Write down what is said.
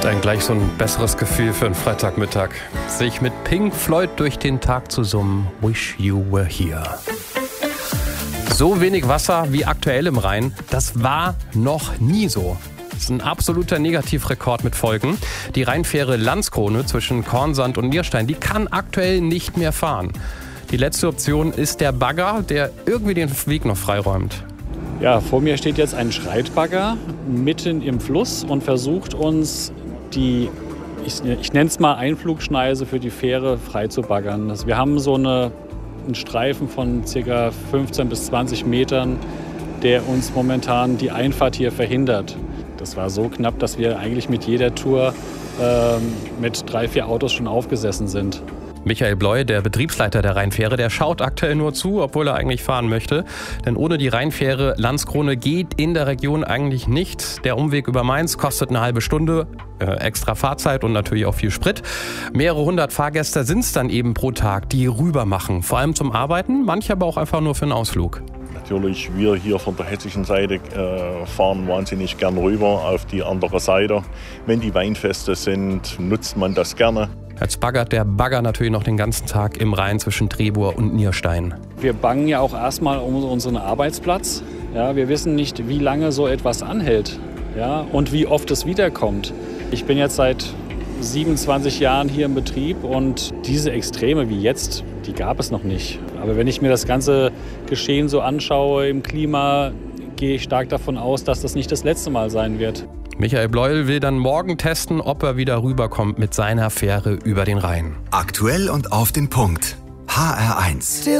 Gibt einem gleich so ein besseres Gefühl für einen Freitagmittag. Sich mit Pink Floyd durch den Tag zu summen. Wish you were here. So wenig Wasser wie aktuell im Rhein, das war noch nie so. Das ist ein absoluter Negativrekord mit Folgen. Die Rheinfähre Landskrone zwischen Kornsand und Nierstein, die kann aktuell nicht mehr fahren. Die letzte Option ist der Bagger, der irgendwie den Weg noch freiräumt. Ja, vor mir steht jetzt ein Schreitbagger mitten im Fluss und versucht uns die, ich nenne es mal Einflugschneise für die Fähre frei zu baggern. Also wir haben so einen Streifen von ca. 15 bis 20 Metern, der uns momentan die Einfahrt hier verhindert. Das war so knapp, dass wir eigentlich mit jeder Tour mit 3-4 Autos schon aufgesessen sind. Michael Bleu, der Betriebsleiter der Rheinfähre, der schaut aktuell nur zu, obwohl er eigentlich fahren möchte. Denn ohne die Rheinfähre Landskrone geht in der Region eigentlich nichts. Der Umweg über Mainz kostet eine halbe Stunde, extra Fahrzeit und natürlich auch viel Sprit. Mehrere hundert Fahrgäste sind es dann eben pro Tag, die rüber machen. Vor allem zum Arbeiten, manche aber auch einfach nur für einen Ausflug. Natürlich, wir hier von der hessischen Seite fahren wahnsinnig gern rüber auf die andere Seite. Wenn die Weinfeste sind, nutzt man das gerne. Jetzt baggert der Bagger natürlich noch den ganzen Tag im Rhein zwischen Trebur und Nierstein. Wir bangen ja auch erstmal um unseren Arbeitsplatz. Ja, wir wissen nicht, wie lange so etwas anhält, ja, und wie oft es wiederkommt. Ich bin jetzt seit 27 Jahren hier im Betrieb und diese Extreme wie jetzt, die gab es noch nicht. Aber wenn ich mir das ganze Geschehen so anschaue im Klima, gehe ich stark davon aus, dass das nicht das letzte Mal sein wird. Michael Bleuel will dann morgen testen, ob er wieder rüberkommt mit seiner Fähre über den Rhein. Aktuell und auf den Punkt. HR1.